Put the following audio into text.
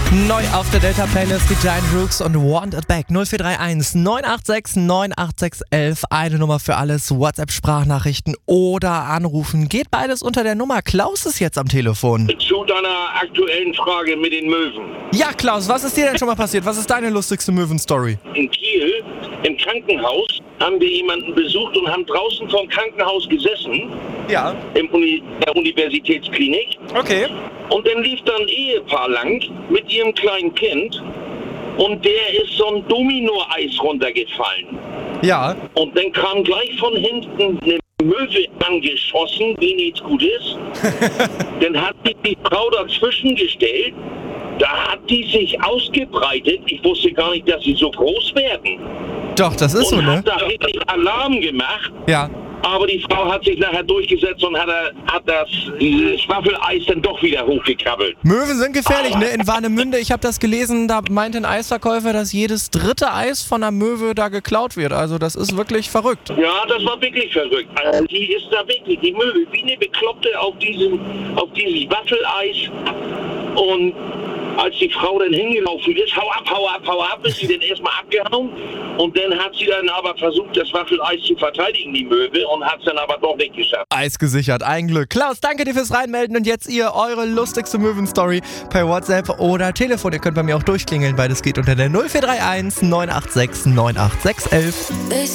Neu auf der Delta Playlist die Giant Rooks und Want It Back 0431 986 986 11. Eine Nummer für alles, WhatsApp-Sprachnachrichten oder Anrufen. Geht beides unter der Nummer. Klaus ist jetzt am Telefon. Zu deiner aktuellen Frage mit den Möwen. Ja, Klaus, was ist dir denn schon mal passiert? Was ist deine lustigste Möwen-Story? In Kiel, im Krankenhaus, haben wir jemanden besucht und haben draußen vom Krankenhaus gesessen. Ja. In der Universitätsklinik. Okay. Und dann lief da ein Ehepaar lang mit ihrem kleinen Kind und der ist so ein Domino-Eis runtergefallen. Ja. Und dann kam gleich von hinten eine Möwe angeschossen, wie nichts Gutes. Dann hat die Frau dazwischen gestellt. Da hat die sich ausgebreitet. Ich wusste gar nicht, dass sie so groß werden. Doch, das ist so, und ne? hat da richtig Alarm gemacht. Ja. Aber die Frau hat sich nachher durchgesetzt und hat dieses Waffeleis dann doch wieder hochgekrabbelt. Möwen sind gefährlich, ne? In Warnemünde, ich habe das gelesen, da meinte ein Eisverkäufer, dass jedes dritte Eis von einer Möwe da geklaut wird. Also das ist wirklich verrückt. Ja, das war wirklich verrückt. Also die ist da wirklich, die Möwe, wie eine Bekloppte auf dieses Waffeleis. Und als die Frau dann hingelaufen ist, hau ab, ist sie dann erstmal abgehauen. Und dann hat sie dann aber versucht, das Waffeleis zu verteidigen, die Möwe, und hat es dann aber doch nicht geschafft. Eis gesichert, ein Glück. Klaus, danke dir fürs Reinmelden und jetzt ihr eure lustigste Möwen-Story per WhatsApp oder Telefon. Ihr könnt bei mir auch durchklingeln, beides geht unter der 0431 986 986 11.